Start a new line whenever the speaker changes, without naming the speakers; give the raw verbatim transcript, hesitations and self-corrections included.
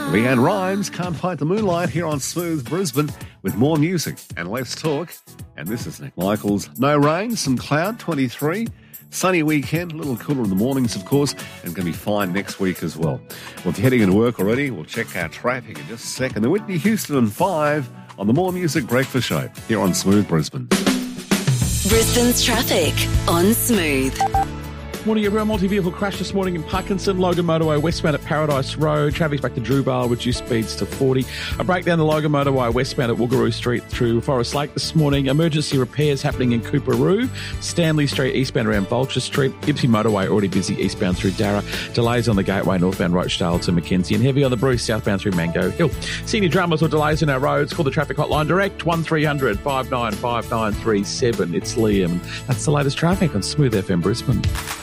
Leanne Rhymes, Can't Fight the Moonlight here on Smooth Brisbane with more music and less talk. And this is Nick Michaels. No rain, some cloud, twenty-three. Sunny weekend, a little cooler in the mornings, of course, and going to be fine next week as well. Well, if you're heading into work already, we'll check our traffic in just a second. The Whitney Houston and five on the More Music Breakfast Show here on Smooth Brisbane.
Brisbane's traffic on Smooth.
Morning, everyone. Multi-vehicle crash this morning in Parkinson. Logan Motorway westbound at Paradise Road. Traffic's back to Drewbale, reduced speeds to forty. A breakdown the Logan Motorway westbound at Woogaroo Street through Forest Lake this morning. Emergency repairs happening in Cooperoo. Stanley Street eastbound around Vulture Street. Ipsy Motorway already busy eastbound through Darra. Delays on the Gateway northbound Rochdale to Mackenzie. And heavy on the Bruce southbound through Mango Hill. Senior dramas or delays in our roads. Call the traffic hotline direct one three hundred five nine five nine three seven. It's Liam. That's the latest traffic on Smooth F M Brisbane.